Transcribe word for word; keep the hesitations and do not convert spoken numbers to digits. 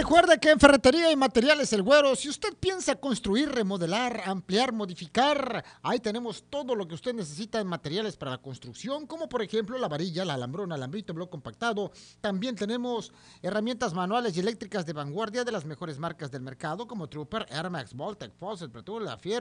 recuerde que en Ferretería y Materiales El Güero, si usted piensa construir, remodelar, ampliar, modificar, ahí tenemos todo lo que usted necesita en materiales para la construcción, como por ejemplo la varilla, la alambrón, alambrito, bloque compactado. También tenemos herramientas manuales y eléctricas de vanguardia de las mejores marcas del mercado, como Trooper, Air Max, Voltec, Fawcett, Pretul, La Fiero,